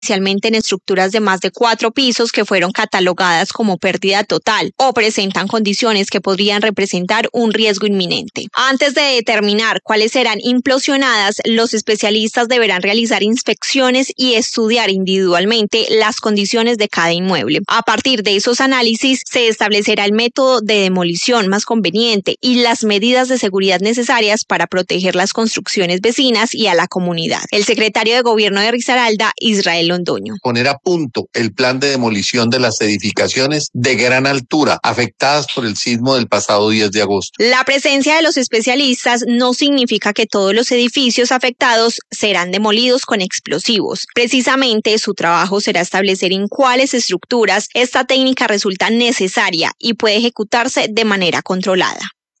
especialmente en estructuras de más de 4 pisos que fueron catalogadas como pérdida total o presentan condiciones que podrían representar un riesgo inminente. Antes de determinar cuáles serán implosionadas, los especialistas deberán realizar inspecciones y estudiar individualmente las condiciones de cada inmueble. A partir de esos análisis, se establecerá el método de demolición más conveniente y las medidas de seguridad necesarias para proteger las construcciones vecinas y a la comunidad. El secretario de Gobierno de Risaralda, Israel Londoño. Poner a punto el plan de demolición de las edificaciones de gran altura afectadas por el sismo del pasado 10 de agosto. La presencia de los especialistas no significa que todos los edificios afectados serán demolidos con explosivos. Precisamente su trabajo será establecer en cuáles estructuras esta técnica resulta necesaria y puede ejecutarse de manera controlada.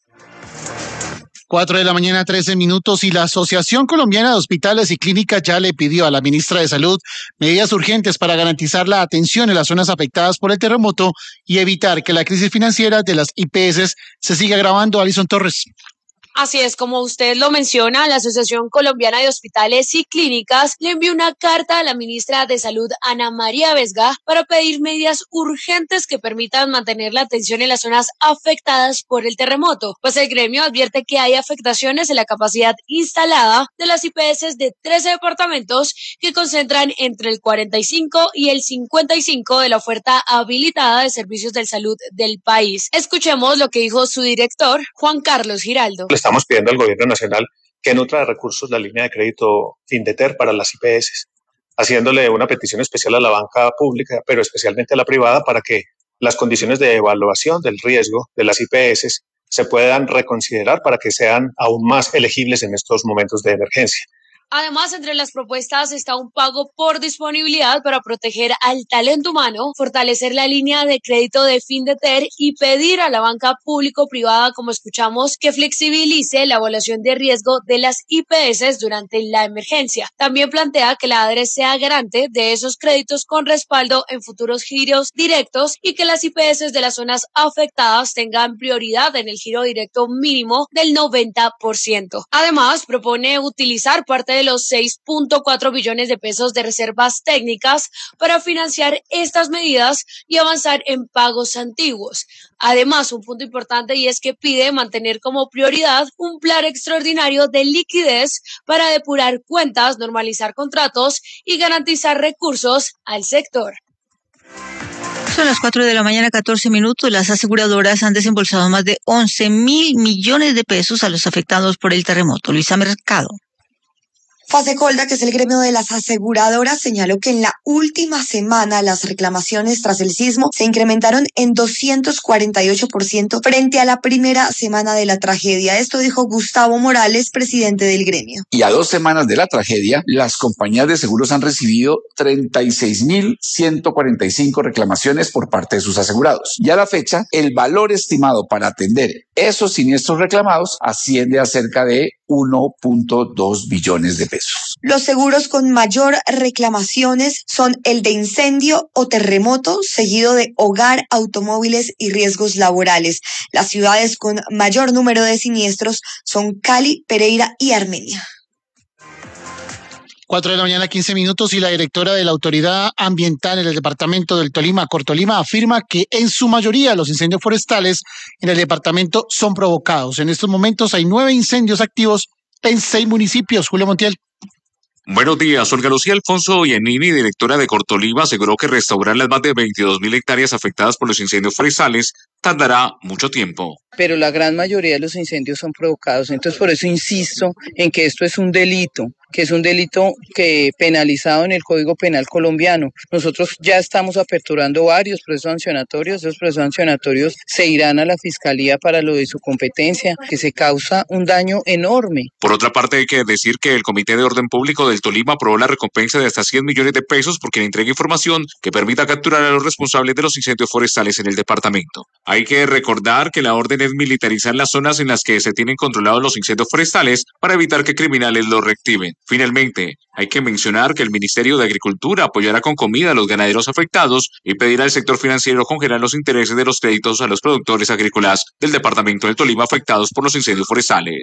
4:13 a.m. y la Asociación Colombiana de Hospitales y Clínicas ya le pidió a la ministra de Salud medidas urgentes para garantizar la atención en las zonas afectadas por el terremoto y evitar que la crisis financiera de las IPS se siga agravando. Alison Torres. Así es, como usted lo menciona, la Asociación Colombiana de Hospitales y Clínicas le envió una carta a la ministra de Salud, Ana María Vesga, para pedir medidas urgentes que permitan mantener la atención en las zonas afectadas por el terremoto, pues el gremio advierte que hay afectaciones en la capacidad instalada de las IPS de 13 departamentos que concentran entre el 45 y el 55 de la oferta habilitada de servicios de salud del país. Escuchemos lo que dijo su director, Juan Carlos Giraldo. Estamos pidiendo al gobierno nacional que nutra de recursos la línea de crédito Findeter para las IPS, haciéndole una petición especial a la banca pública, pero especialmente a la privada, para que las condiciones de evaluación del riesgo de las IPS se puedan reconsiderar para que sean aún más elegibles en estos momentos de emergencia. Además, entre las propuestas está un pago por disponibilidad para proteger al talento humano, fortalecer la línea de crédito de Findeter y pedir a la banca público-privada, como escuchamos, que flexibilice la evaluación de riesgo de las IPS durante la emergencia. También plantea que la ADRE sea garante de esos créditos con respaldo en futuros giros directos y que las IPS de las zonas afectadas tengan prioridad en el giro directo mínimo del 90%. Además, propone utilizar parte de los 6.4 billones de pesos de reservas técnicas para financiar estas medidas y avanzar en pagos antiguos. Además, un punto importante y es que pide mantener como prioridad un plan extraordinario de liquidez para depurar cuentas, normalizar contratos y garantizar recursos al sector. Son las 4:14 a.m. Las aseguradoras han desembolsado más de 11.000 millones de pesos a los afectados por el terremoto. Luisa Mercado. Fasecolda, que es el gremio de las aseguradoras, señaló que en la última semana las reclamaciones tras el sismo se incrementaron en 248% frente a la primera semana de la tragedia. Esto dijo Gustavo Morales, presidente del gremio. Y a 2 semanas de la tragedia, las compañías de seguros han recibido 36.145 reclamaciones por parte de sus asegurados. Y a la fecha, el valor estimado para atender esos siniestros reclamados asciende a cerca de 1.2 billones de pesos. Los seguros con mayor reclamaciones son el de incendio o terremoto, seguido de hogar, automóviles y riesgos laborales. Las ciudades con mayor número de siniestros son Cali, Pereira y Armenia. 4:15 a.m. y la directora de la Autoridad Ambiental en el departamento del Tolima, Cortolima, afirma que en su mayoría los incendios forestales en el departamento son provocados. En estos momentos hay 9 incendios activos en 6 municipios. Julio Montiel. Buenos días. Olga Lucía Alfonso Iannini, directora de Cortolima, aseguró que restaurar las más de 22.000 hectáreas afectadas por los incendios forestales tardará mucho tiempo. Pero la gran mayoría de los incendios son provocados, entonces por eso insisto en que esto es un delito, que es un delito que penalizado en el Código Penal colombiano. Nosotros ya estamos aperturando varios procesos sancionatorios, esos procesos sancionatorios se irán a la Fiscalía para lo de su competencia, que se causa un daño enorme. Por otra parte, hay que decir que el Comité de Orden Público del Tolima aprobó la recompensa de hasta 100 millones de pesos por quien entregue información que permita capturar a los responsables de los incendios forestales en el departamento. Hay que recordar que la orden es militarizar las zonas en las que se tienen controlados los incendios forestales para evitar que criminales los reactiven. Finalmente, hay que mencionar que el Ministerio de Agricultura apoyará con comida a los ganaderos afectados y pedirá al sector financiero congelar los intereses de los créditos a los productores agrícolas del departamento del Tolima afectados por los incendios forestales.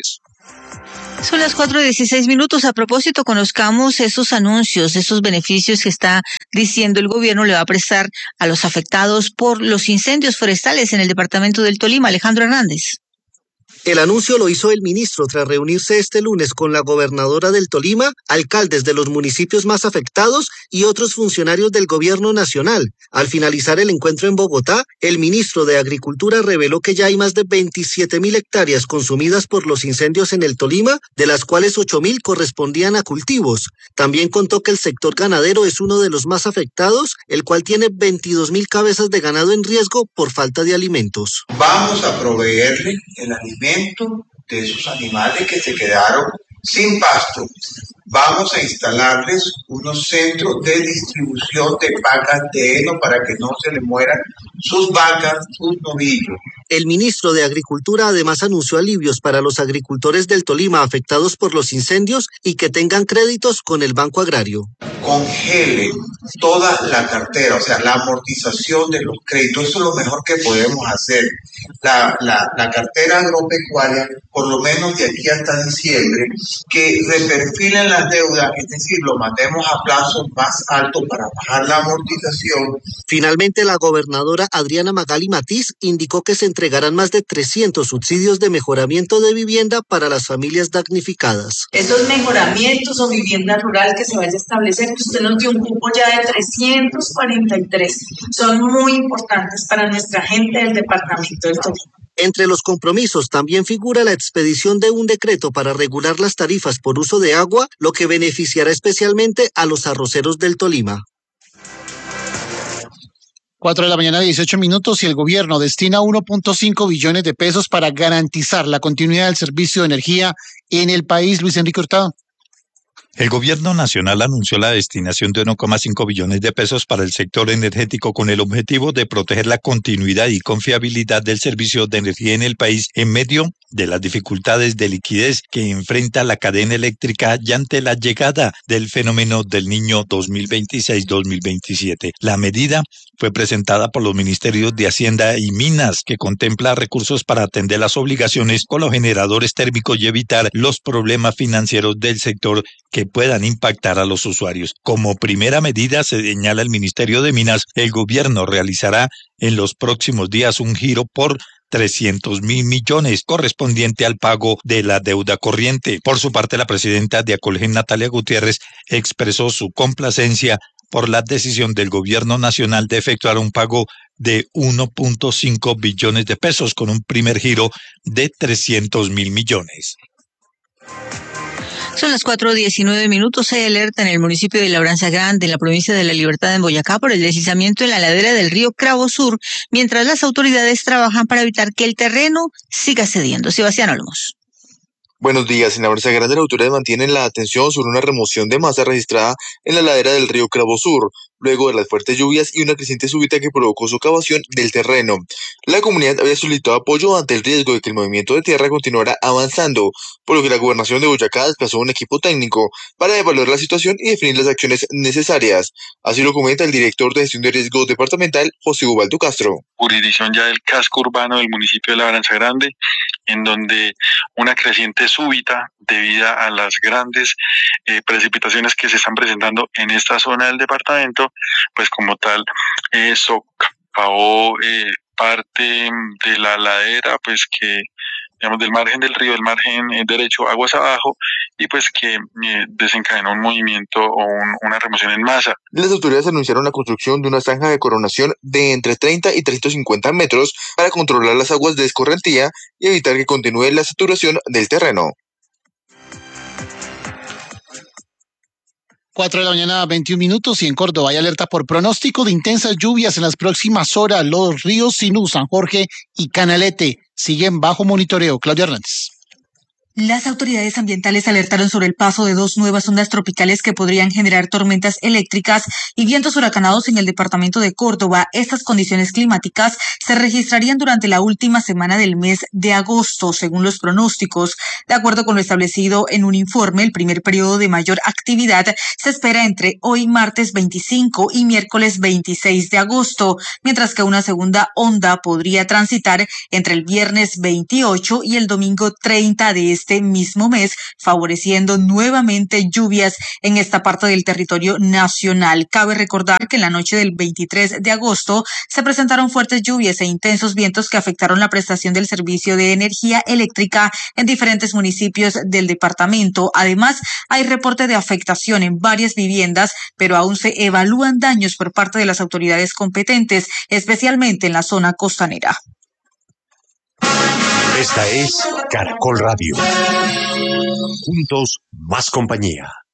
Son las 4:16. A propósito, conozcamos esos anuncios, esos beneficios que está diciendo el gobierno le va a prestar a los afectados por los incendios forestales en el departamento del Tolima. Alejandro Hernández. El anuncio lo hizo el ministro tras reunirse este lunes con la gobernadora del Tolima, alcaldes de los municipios más afectados y otros funcionarios del gobierno nacional. Al finalizar el encuentro en Bogotá, el ministro de Agricultura reveló que ya hay más de 27.000 hectáreas consumidas por los incendios en el Tolima, de las cuales 8.000 correspondían a cultivos. También contó que el sector ganadero es uno de los más afectados, el cual tiene 22.000 cabezas de ganado en riesgo por falta de alimentos. Vamos a proveerle el alimento de esos animales que se quedaron sin pasto. Vamos a instalarles unos centros de distribución de vacas de heno para que no se les mueran sus vacas, sus novillos. El ministro de Agricultura además anunció alivios para los agricultores del Tolima afectados por los incendios y que tengan créditos con el Banco Agrario. Congele toda la cartera, o sea, la amortización de los créditos, eso es lo mejor que podemos hacer. La cartera agropecuaria, por lo menos de aquí hasta diciembre, que reperfilen las deudas, es decir, lo mandemos a plazos más altos para bajar la amortización. Finalmente, la gobernadora Adriana Magali Matiz indicó que se entregarán más de 300 subsidios de mejoramiento de vivienda para las familias damnificadas. Esos mejoramientos o vivienda rural que se vaya a establecer, que usted nos dio un cupo ya de 343, son muy importantes para nuestra gente del departamento del Tolima. Entre los compromisos también figura la expedición de un decreto para regular las tarifas por uso de agua, lo que beneficiará especialmente a los arroceros del Tolima. 4:18 y el gobierno destina 1.5 billones de pesos para garantizar la continuidad del servicio de energía en el país. Luis Enrique Hurtado. El gobierno nacional anunció la destinación de 1,5 billones de pesos para el sector energético con el objetivo de proteger la continuidad y confiabilidad del servicio de energía en el país en medio de las dificultades de liquidez que enfrenta la cadena eléctrica y ante la llegada del fenómeno del Niño 2026-2027. La medida fue presentada por los ministerios de Hacienda y Minas, que contempla recursos para atender las obligaciones con los generadores térmicos y evitar los problemas financieros del sector que puedan impactar a los usuarios. Como primera medida, se señala el Ministerio de Minas, el gobierno realizará en los próximos días un giro por 300.000 millones correspondiente al pago de la deuda corriente. Por su parte, la presidenta de Acolgen, Natalia Gutiérrez, expresó su complacencia por la decisión del gobierno nacional de efectuar un pago de 1.5 billones de pesos con un primer giro de 300.000 millones. Son las 4:19. Hay alerta en el municipio de Labranza Grande, en la provincia de La Libertad, en Boyacá, por el deslizamiento en la ladera del río Cravo Sur, mientras las autoridades trabajan para evitar que el terreno siga cediendo. Sebastián Olmos. Buenos días. En Labranza Grande, las autoridades mantienen la atención sobre una remoción de masa registrada en la ladera del río Cravo Sur, luego de las fuertes lluvias y una creciente súbita que provocó socavación del terreno. La comunidad había solicitado apoyo ante el riesgo de que el movimiento de tierra continuara avanzando, por lo que la gobernación de Boyacá desplazó un equipo técnico para evaluar la situación y definir las acciones necesarias. Así lo comenta el director de gestión de riesgo departamental, José Ubaldo Castro. Jurisdicción ya del casco urbano del municipio de Labranza Grande, en donde una creciente súbita debido a las grandes precipitaciones que se están presentando en esta zona del departamento, pues como tal socavó parte de la ladera, pues que digamos del margen del río, del margen derecho, aguas abajo, y pues que desencadenó un movimiento o una remoción en masa. Las autoridades anunciaron la construcción de una zanja de coronación de entre 30 y 350 metros para controlar las aguas de escorrentía y evitar que continúe la saturación del terreno. 4:21 y en Córdoba hay alerta por pronóstico de intensas lluvias en las próximas horas. Los ríos Sinú, San Jorge y Canalete siguen bajo monitoreo. Claudia Hernández. Las autoridades ambientales alertaron sobre el paso de 2 nuevas ondas tropicales que podrían generar tormentas eléctricas y vientos huracanados en el departamento de Córdoba. Estas condiciones climáticas se registrarían durante la última semana del mes de agosto, según los pronósticos. De acuerdo con lo establecido en un informe, el primer periodo de mayor actividad se espera entre hoy martes 25 y miércoles 26 de agosto, mientras que una segunda onda podría transitar entre el viernes 28 y el domingo 30 de este este mismo mes, favoreciendo nuevamente lluvias en esta parte del territorio nacional. Cabe recordar que en la noche del 23 de agosto se presentaron fuertes lluvias e intensos vientos que afectaron la prestación del servicio de energía eléctrica en diferentes municipios del departamento. Además, hay reporte de afectación en varias viviendas, pero aún se evalúan daños por parte de las autoridades competentes, especialmente en la zona costanera. Esta es Caracol Radio. Juntos, más compañía.